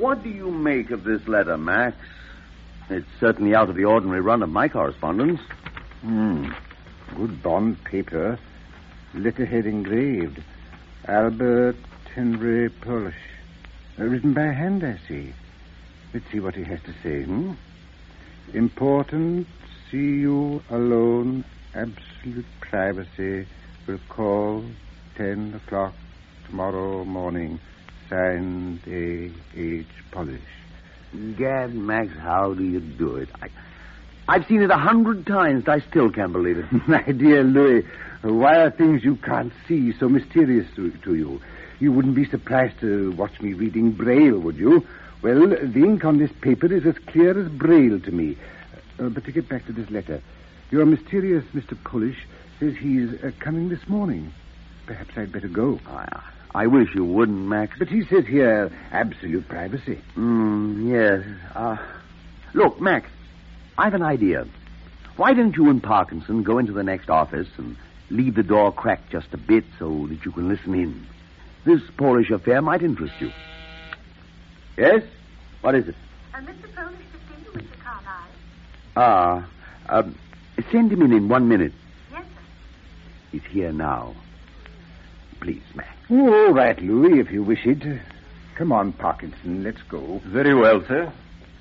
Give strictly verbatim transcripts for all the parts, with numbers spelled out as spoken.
What do you make of this letter, Max? It's certainly out of the ordinary run of my correspondence. Hmm. Good bond paper. Letterhead engraved. Albert Henry Polish. Uh, written by hand, I see. Let's see what he has to say. Hmm? Important. See you alone. Absolute privacy. Will call ten o'clock tomorrow morning. Signed A. H. Polish. Gad, Max, how do you do it? I, I've seen it a hundred times, and I still can't believe it. My dear Louis, why are things you can't see so mysterious to, to you? You wouldn't be surprised to watch me reading Braille, would you? Well, the ink on this paper is as clear as Braille to me. Uh, but to get back to this letter, your mysterious Mister Polish says he's uh, coming this morning. Perhaps I'd better go. I, I wish you wouldn't, Max. But he says here, absolute privacy. Mm, yes. Uh, look, Max, I've an idea. Why don't you and Parkinson go into the next office and leave the door cracked just a bit so that you can listen in? This Polish affair might interest you. Yes? What is it? Uh, Mister Polish to see you, Mister Carlyle. Ah, uh, send him in in one minute. Yes, sir. He's here now. Please, Max. Oh, all right, Louis, if you wish it. Come on, Parkinson, let's go. Very well, sir.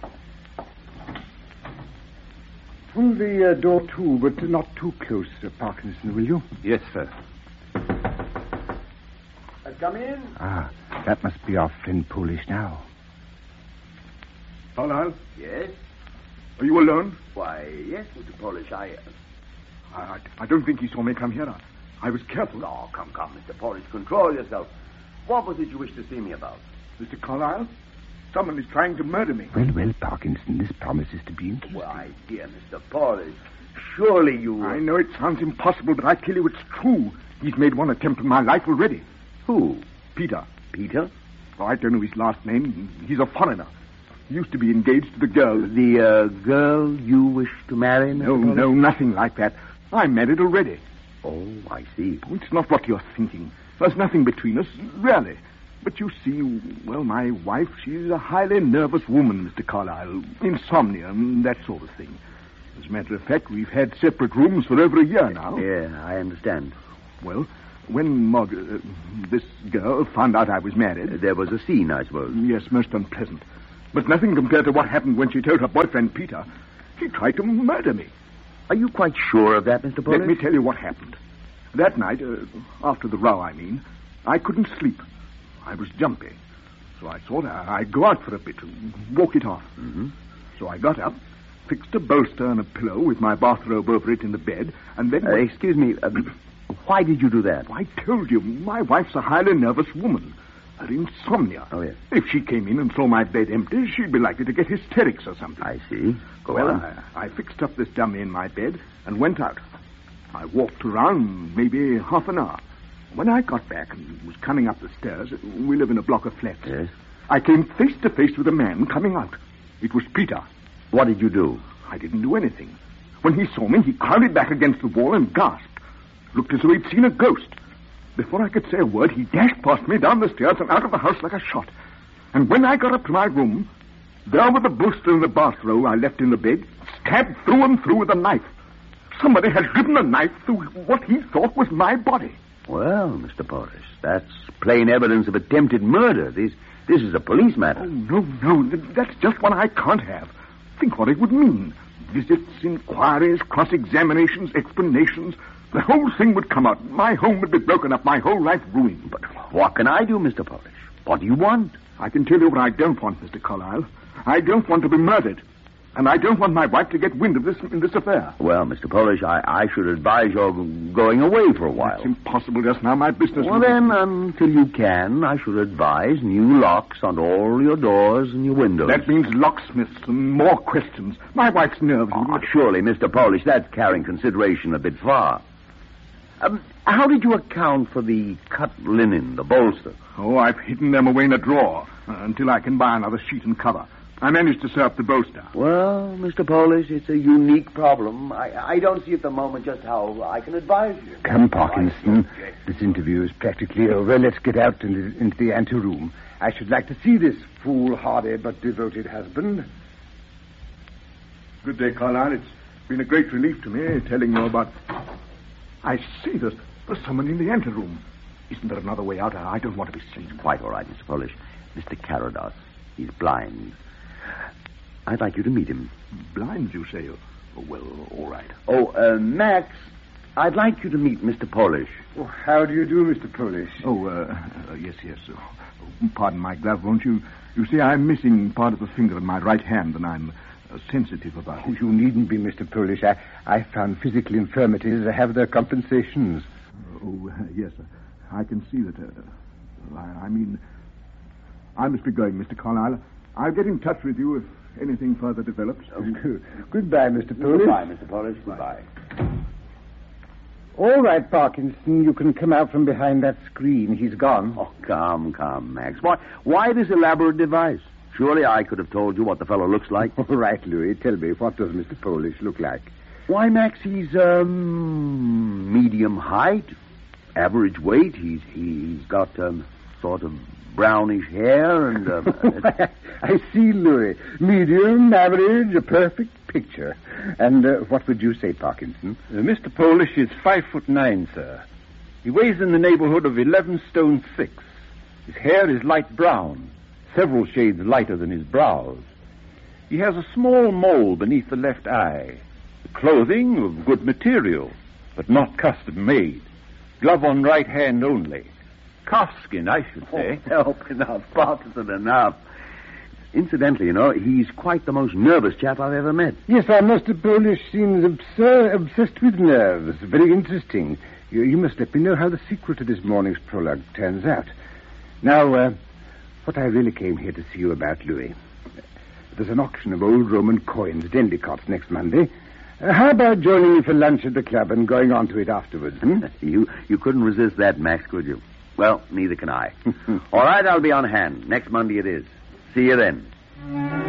Pull the uh, door to, but not too close, uh, Parkinson, will you? Yes, sir. Uh, come in. Ah, that must be our friend Polish now. Carlyle, Yes? are you alone? Why, yes, Mister Polish, I... Uh... I, I don't think he saw me come here. I, I was careful. Oh, come, come, Mister Polish, control yourself. What was it you wished to see me about? Mister Carlyle, someone is trying to murder me. Well, well, Parkinson, this promises to be interesting. Why, dear Mister Polish, surely you... I know it sounds impossible, but I tell you it's true. He's made one attempt on my life already. Who? Peter. Peter? Oh, I don't know his last name. He's a foreigner. He used to be engaged to the girl. The uh, girl you wish to marry, Mister No, Polish? no, nothing like that. I'm married already. Oh, I see. It's not what you're thinking. There's nothing between us, really. But you see, well, my wife, she's a highly nervous woman, Mister Carlyle. Insomnia and that sort of thing. As a matter of fact, we've had separate rooms for over a year now. Yeah, I understand. Well, when Marg- uh, this girl found out I was married... There was a scene, I suppose. Yes, most unpleasant. But nothing compared to what happened when she told her boyfriend, Peter. She tried to murder me. Are you quite sure of that, Mister Polish? Let me tell you what happened. That night, uh, after the row, I mean, I couldn't sleep. I was jumpy. So I thought I'd go out for a bit and walk it off. Mm-hmm. So I got up, fixed a bolster and a pillow with my bathrobe over it in the bed, and then... Uh, excuse me, uh, why did you do that? I told you, my wife's a highly nervous woman. Her insomnia. Oh, yes. If she came in and saw my bed empty, she'd be likely to get hysterics or something. I see. Go well, on. I, I fixed up this dummy in my bed and went out. I walked around maybe half an hour. When I got back and was coming up the stairs, we live in a block of flats. Yes? I came face to face with a man coming out. It was Peter. What did you do? I didn't do anything. When he saw me, he crowded back against the wall and gasped. Looked as though he'd seen a ghost. Before I could say a word, he dashed past me down the stairs and out of the house like a shot. And when I got up to my room, there were the bolster and the bathrobe I left in the bed, stabbed through and through with a knife. Somebody had driven a knife through what he thought was my body. Well, Mister Polish, that's plain evidence of attempted murder. This, this is a police matter. Oh, no, no, that's just what I can't have. Think what it would mean. Visits, inquiries, cross-examinations, explanations. The whole thing would come out. My home would be broken up, my whole life ruined. But what can I do, Mister Polish? What do you want? I can tell you what I don't want, Mister Carlyle. I don't want to be murdered. And I don't want my wife to get wind of this in this affair. Well, Mister Polish, I, I should advise your going away for a while. It's impossible just now. My business... Well, will... then, until you can, I should advise new locks on all your doors and your windows. That means locksmiths and more questions. My wife's nerves... Oh, surely, Mister Polish, that's carrying consideration a bit far. Um, how did you account for the cut linen, the bolster? Oh, I've hidden them away in a drawer uh, until I can buy another sheet and cover. I managed to set up the Bow-Star. Well, Mister Polish, it's a unique problem. I, I don't see at the moment just how I can advise you. Come, Parkinson. This interview is practically over. Let's get out into, into the anteroom. I should like to see this foolhardy but devoted husband. Good day, Carlyle. It's been a great relief to me telling you about... I see there's, there's someone in the anteroom. Isn't there another way out? I don't want to be seen. Quite all right, Mister Polish. Mister Carados. He's blind. I'd like you to meet him. Blind, you say? Oh, well, all right. Oh, uh, Max, I'd like you to meet Mister Polish. Oh, how do you do, Mister Polish? Oh, uh, uh, yes, yes. Oh, pardon my glove, won't you? You see, I'm missing part of the finger in my right hand, and I'm uh, sensitive about Oh, it. you needn't be, Mister Polish. I, I found physical infirmities have their compensations. Oh, uh, yes, sir. I can see that. Uh, I, I mean, I must be going, Mister Carlyle. I'll get in touch with you if anything further develops. Oh, good. Goodbye, Mister Polish. Goodbye, Mister Polish. Goodbye. All right, Parkinson, you can come out from behind that screen. He's gone. Oh, come, come, Max. Why, why this elaborate device? Surely I could have told you what the fellow looks like. All right, Louis. Tell me, what does Mister Polish look like? Why, Max, he's, um, medium height, average weight. He's, he's got, um, sort of brownish hair and, uh... I see, Louis. Medium, average, a perfect picture. And uh, what would you say, Parkinson? Uh, Mister Polish is five foot nine, sir. He weighs in the neighborhood of eleven stone six. His hair is light brown, several shades lighter than his brows. He has a small mole beneath the left eye. The clothing of good material, but not custom made. Glove on right hand only. Calfskin, I should say. Oh, help enough, Parkinson, enough. Incidentally, you know, he's quite the most nervous chap I've ever met. Yes, our Mister Polish seems absurd, obsessed with nerves. Very interesting. You, you must let me know how the sequel to this morning's prologue turns out. Now, uh, what I really came here to see you about, Louis. There's an auction of old Roman coins at Endicott's next Monday. Uh, how about joining me for lunch at the club and going on to it afterwards? Hmm? you, you couldn't resist that, Max, could you? Well, neither can I. All right, I'll be on hand. Next Monday it is. See you then.